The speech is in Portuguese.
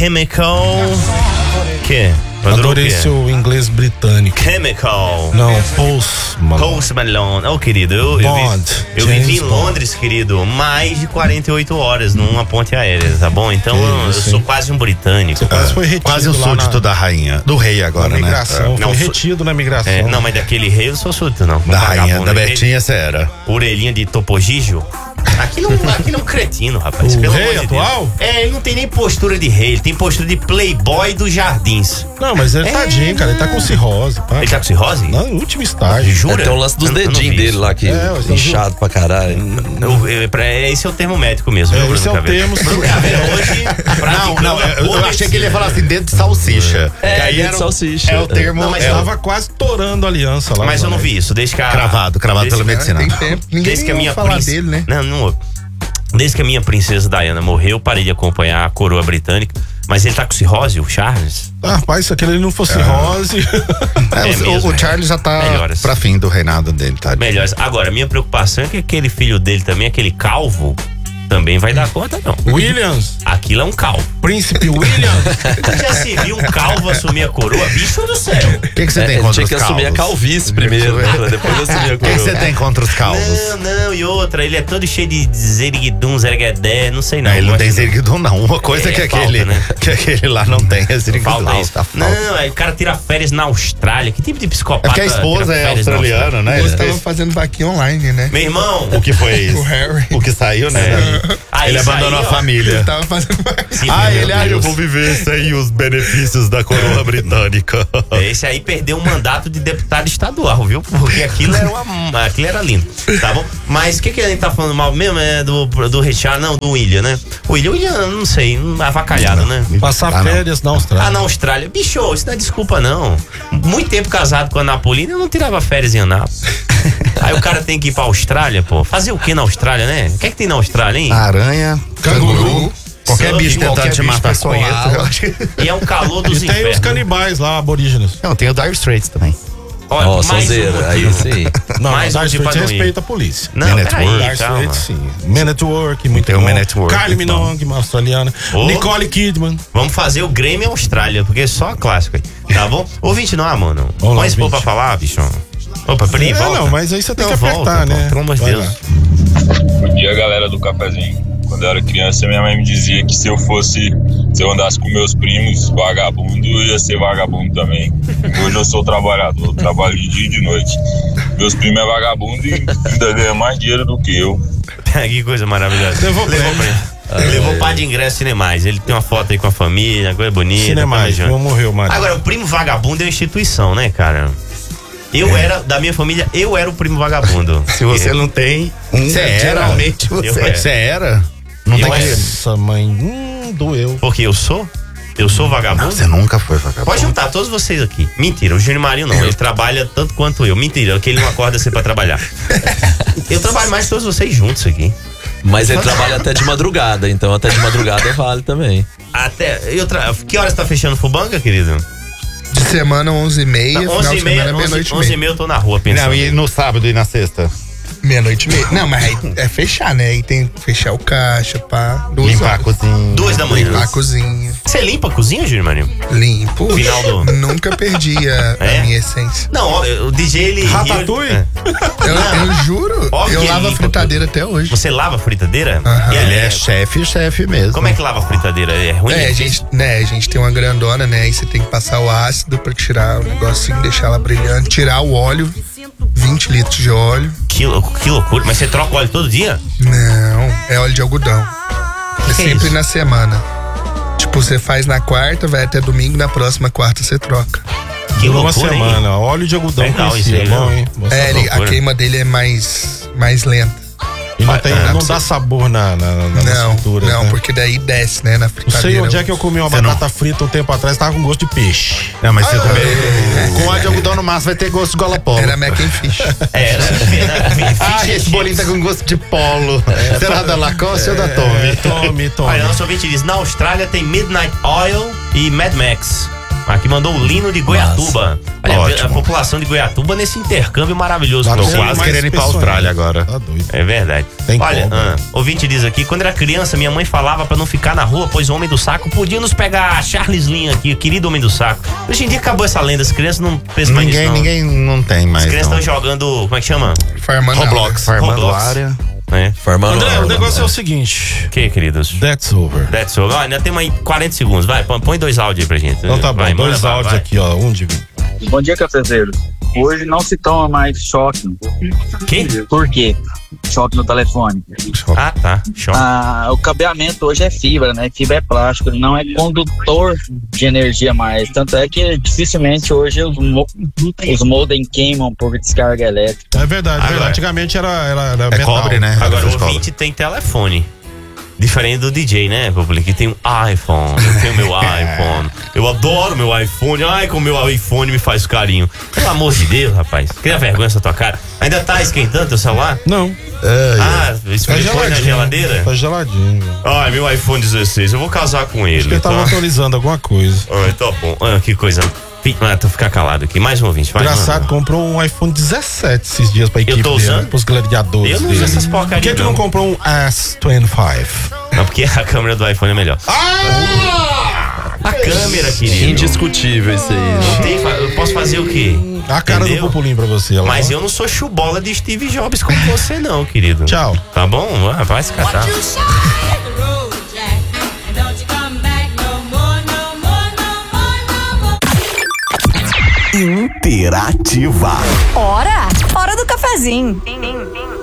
Chemical. Que? Adorei seu inglês britânico. Chemical. Não, Post Malone. Post Malone. Ô, querido, eu vivi em Londres, querido, mais de 48 horas numa ponte aérea, tá bom? Então eu sou quase um britânico. Você quase foi retido. Quase o súdito da rainha. Do rei agora, na migração, né? Foi retido na migração. Não, mas daquele rei eu sou súdito, não. Da rainha, da Betinha, você era. Orelhinha de Topogijo. Aquilo é um cretino, rapaz. O rei atual? Ele não tem nem postura de rei, ele tem postura de playboy dos jardins. Não, mas ele tadinho, cara, ele tá com cirrose. Pá. Ele tá com cirrose? No último estágio. Jura? Tem o lance dos dedinhos dele lá, que inchado pra caralho. Esse é o termo médico mesmo, viu, Bruno Esse é o termo. Hoje, eu achei que ele ia falar assim, dedo de salsicha. Aí era de salsicha. É o termo. Não, mas Tava quase torando a aliança lá. Mas eu não vi isso, desde que Cravado pela medicina. Tem tempo. Ninguém Desde que a minha falar dele, né? Desde que a minha princesa Diana morreu, eu parei de acompanhar a coroa britânica. Mas ele tá com cirrose, o Charles? Rapaz, se aquele não fosse cirrose. O Charles já tá pra fim do reinado dele, tá? Melhores. Agora, minha preocupação é que aquele filho dele também, aquele calvo, também vai dar conta, não. Williams. Aquilo é um calvo. Príncipe Williams. Já se viu um calvo assumir a coroa? Bicho do céu. O que você tem contra os calvos? Tinha que assumir a calvície primeiro, pra depois assumir a coroa. O que você tem contra os calvos? Não, e outra, ele é todo cheio de zeriguidum, zerguedé, não sei não. Ele não tem zeriguidum, não. Uma coisa que aquele lá não tem é zeriguidum. Não, aí o cara tira férias na Austrália. Que tipo de psicopata? É porque a esposa é australiana, né? Eles estavam fazendo vaquinha online, né? Meu irmão. O que foi isso? O Harry. O que saiu, né? Aí ele abandonou a família. Ele tava fazendo eu vou viver sem os benefícios da coroa britânica. Esse aí perdeu um mandato de deputado estadual, viu? Porque aquilo era lindo, tá bom? Mas o que a gente tá falando mal mesmo é do Richard, não, do William, né? O William, não sei, avacalhado, né? Passar férias na Austrália. Na Austrália. Bicho, isso não é desculpa, não. Muito tempo casado com a Anapolina, eu não tirava férias em Anápolis. Aí o cara tem que ir pra Austrália, pô. Fazer o que na Austrália, né? O que é que tem na Austrália, hein? Aranha, canguru. Qualquer bicho tentando te matar com isso. E é um calor dos infernos. E tem os canibais lá, aborígenes. Não, tem o Dire Straits também. Olha, sonzeira, aí sim. Não, mais Dire Straits não respeita a polícia. Não, Man at Work. Dire Straits, sim. Man at Work, muito tem bom. o Man at Work. Kylie Minogue, uma australiana. Nicole Kidman. Vamos fazer o Grêmio Austrália, porque é só clássico aí, tá bom? Ouvinte não, mano. Põe esse povo pra falar, bichão. Opa, peraí, volta. Não, mas aí você tem que apertar, né? Pelo amor de Deus. Bom dia, galera do Cafezinho. Quando eu era criança, minha mãe me dizia que se eu andasse com meus primos vagabundo, eu ia ser vagabundo também. Hoje eu sou trabalhador, eu trabalho de dia e de noite. Meus primos é vagabundo e ainda ganha mais dinheiro do que eu. Que coisa maravilhosa. Levou pra ele. Levou par de ingresso Cinemais. Ele tem uma foto aí com a família, coisa bonita. Cinemais, não morreu, Mário. Agora, o primo vagabundo é uma instituição, né, cara? Da minha família, eu era o primo vagabundo. Se você não tem geralmente você era? Não tem que... Nossa, mãe, doeu. Porque eu sou vagabundo? Não, você nunca foi vagabundo. Pode juntar todos vocês aqui. Mentira, o Júnior Marinho não. Ele trabalha tanto quanto eu. Mentira, que ele não acorda cedo pra trabalhar. Eu trabalho mais que todos vocês juntos aqui. Mas ele trabalha até de madrugada, então até de madrugada vale também. Que horas tá fechando o Fubanga, querido? De semana, 11h30. Final de semana, meia-noite e meia. 11h30 eu tô na rua pensando. Não, e no sábado e na sexta? Meia-noite e meia. Não, mas aí é fechar, né? Aí tem que fechar o caixa, pá. Limpar a cozinha. 2 da manhã. Limpar a cozinha. Você limpa a cozinha, Júnior Marinho? Limpo. Final do... Nunca perdi a minha essência. Não, o DJ, ele... Ratatouille? Eu juro. Eu lavo a fritadeira até hoje. Você lava a fritadeira? Ele é chefe mesmo. Como é que lava a fritadeira? É ruim? A gente tem uma grandona, né? Aí você tem que passar o ácido pra tirar o negocinho, deixar ela brilhante, tirar o óleo, 20 litros de óleo. Que loucura. Mas você troca o óleo todo dia? Não, é óleo de algodão. É sempre isso? na semana. Tipo, você faz na quarta, vai até domingo, na próxima quarta você troca. Que uma loucura, semana. Hein? Óleo de algodão. Legal, isso aí, bom, hein? A queima dele é mais lenta. E não dá sabor nas frituras, não, né? porque daí desce, né, na Não fritadeira. sei onde é que eu comi uma batata frita um tempo atrás, tava com gosto de peixe. Não, mas você com óleo de algodão no máximo vai ter gosto de gola polo. Era mac and fish. Esse bolinho tá com gosto de polo. Será da Lacoste ou da Tommy? Tommy. Olha, nosso ouvinte diz, na Austrália tem Midnight Oil e Mad Max. Aqui mandou o Lino de Goiatuba. Olha, a população de Goiatuba nesse intercâmbio maravilhoso. Tô quase querendo ir pra Austrália agora. Tá doido. É verdade. Tem Olha, como. ouvinte diz aqui, quando era criança, minha mãe falava pra não ficar na rua, pois o Homem do Saco podia nos pegar. Charles Lin aqui, querido Homem do Saco. Hoje em dia acabou essa lenda, as crianças não pensam mais nisso, não. Ninguém não tem mais. As crianças não. estão jogando, como é que chama? Farmando Roblox. Roblox. Farmando área. É. Formando André, o negócio é o seguinte. Que, queridos? That's over. That's all. Ó, ainda temos aí 40 segundos. Vai, põe 2 áudios aí pra gente. Então tá bom, Vai, 2 manda, áudios vai. aqui, ó. Um de... Bom dia, cafezeiro. Hoje não se toma mais choque. Que? Por quê? Choque no telefone. Ah, tá. Choque. O cabeamento hoje é fibra, né? Fibra é plástico, ele não é condutor de energia mais. Tanto é que dificilmente hoje os modem queimam por descarga elétrica. É verdade, Agora- antigamente era metal. cobre, né? Agora o Escola. ouvinte tem telefone. Diferente do DJ, né, Public? Que tem um iPhone. Eu tenho meu iPhone. Eu adoro meu iPhone. Ai, como meu iPhone me faz carinho. Pelo amor de Deus, rapaz. Cria vergonha essa tua cara. Ainda tá esquentando teu celular? Não. Isso foi na geladeira? Tá geladinho. Ai, meu iPhone 16. Eu vou casar com ele. Acho que ele tava atualizando alguma coisa. Ai, tá bom. Que coisa. Tu ficar calado aqui. Mais um ouvinte. Vai, Engraçado, manda. comprou um iPhone 17 esses dias pra equipe tô dele, usando? pros gladiadores Eu não dele. uso essas porcarias, Por que tu não. não comprou um S25? Não, porque a câmera do iPhone é melhor. A câmera, querido. Indiscutível isso aí. Não tem, eu posso fazer o quê? A cara Entendeu? do Pupulim pra você. Ela Mas eu não sou chubola de Steve Jobs como você não, querido. Tchau. Tá bom? Vai se catar. Interativa. Hora do cafezinho.